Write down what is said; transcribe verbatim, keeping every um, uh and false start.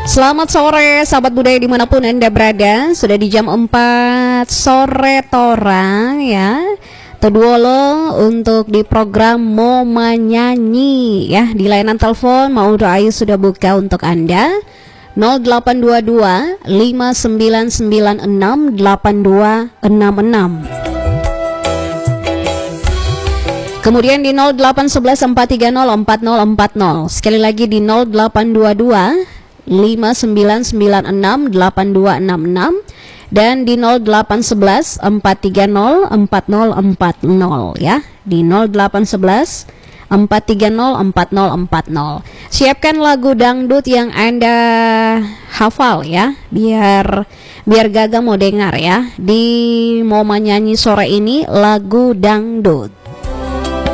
Selamat sore sahabat budaya dimanapun Anda berada. Sudah di jam empat sore torang ya. Teduolo untuk di program Moma Nyanyi ya. Di layanan telepon mau doayu sudah buka untuk Anda nol delapan dua dua lima sembilan sembilan enam delapan dua enam enam. Kemudian di nol delapan satu satu empat tiga nol empat nol empat nol. Sekali lagi di nol delapan dua dua lima sembilan sembilan enam delapan dua enam enam dan di nol delapan satu satu empat tiga nol empat nol empat nol ya. Di nol delapan satu satu empat tiga nol empat nol empat nol. Siapkan lagu dangdut yang Anda hafal ya, biar biar Gaga mau dengar ya. Di Moma Nyanyi sore ini lagu dangdut.